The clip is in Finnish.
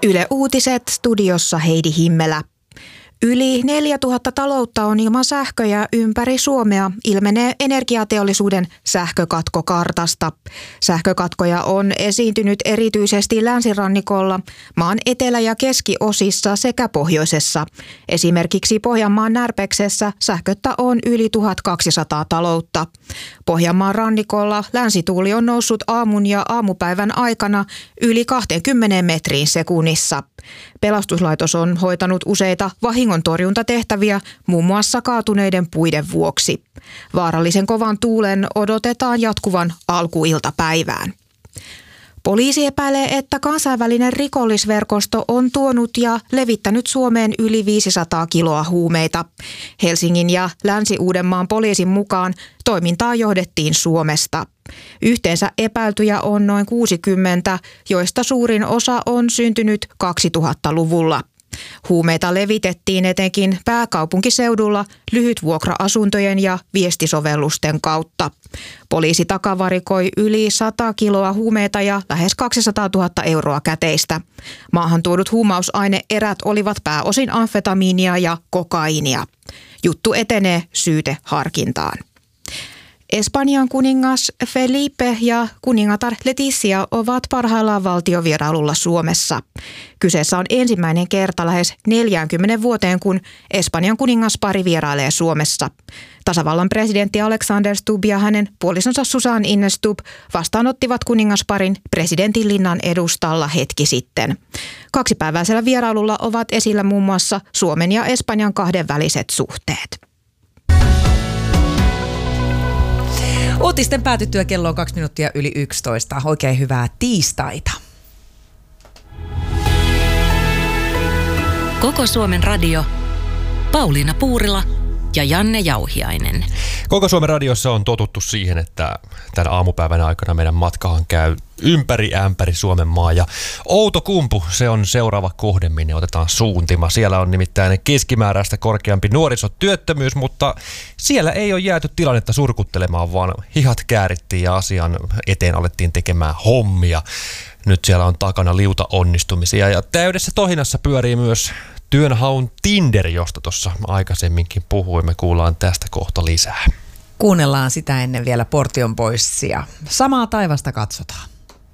Yle Uutiset, studiossa Heidi Himmelä. Yli 4000 taloutta on ilman sähköjä ympäri Suomea, ilmenee energiateollisuuden sähkökatkokartasta. Sähkökatkoja on esiintynyt erityisesti länsirannikolla, maan etelä- ja keskiosissa sekä pohjoisessa. Esimerkiksi Pohjanmaan Närpeksessä sähköttä on yli 1200 taloutta. Pohjanmaan rannikolla länsituuli on noussut aamun ja aamupäivän aikana yli 20 metriin sekunnissa. Pelastuslaitos on hoitanut useita vahingontorjuntatehtäviä muun muassa kaatuneiden puiden vuoksi. Vaarallisen kovan tuulen odotetaan jatkuvan alkuiltapäivään. Poliisi epäilee, että kansainvälinen rikollisverkosto on tuonut ja levittänyt Suomeen yli 500 kiloa huumeita. Helsingin ja Länsi-Uudenmaan poliisin mukaan toimintaa johdettiin Suomesta. Yhteensä epäiltyjä on noin 60, joista suurin osa on syntynyt 2000-luvulla. Huumeita levitettiin etenkin pääkaupunkiseudulla lyhytvuokra-asuntojen ja viestisovellusten kautta. Poliisi takavarikoi yli 100 kiloa huumeita ja lähes 200 000 euroa käteistä. Maahan tuodut huumausaine-erät olivat pääosin amfetamiinia ja kokaiinia. Juttu etenee syyteharkintaan. Espanjan kuningas Felipe ja kuningatar Letizia ovat parhaillaan valtiovierailulla Suomessa. Kyseessä on ensimmäinen kerta lähes 40 vuoteen, kun Espanjan kuningaspari vierailee Suomessa. Tasavallan presidentti Alexander Stubb ja hänen puolisonsa Susanne Ines Stubb vastaanottivat kuningasparin presidentinlinnan edustalla hetki sitten. Kaksipäiväisellä vierailulla ovat esillä muun muassa Suomen ja Espanjan kahdenväliset suhteet. Uutisten päätyttyä kello on 2 minuuttia yli 11. Oikein hyvää tiistaita. Koko Suomen radio. Pauliina Puurila ja Janne Jauhiainen. Koko Suomen radiossa on totuttu siihen, että tämän aamupäivän aikana meidän matkahan käy ympäri ämpäri Suomen maa. Ja Outokumpu, se on seuraava kohde, minne otetaan suuntima. Siellä on nimittäin keskimääräistä korkeampi nuorisotyöttömyys, mutta siellä ei ole jääty tilannetta surkuttelemaan, vaan hihat käärittiin ja asian eteen alettiin tekemään hommia. Nyt siellä on takana liuta onnistumisia ja täydessä tohinassa pyörii myös työnhaun Tinder, josta tuossa aikaisemminkin puhuimme. Kuullaan tästä kohta lisää. Kuunnellaan sitä ennen vielä Portion Boysia. Samaa taivasta katsotaan.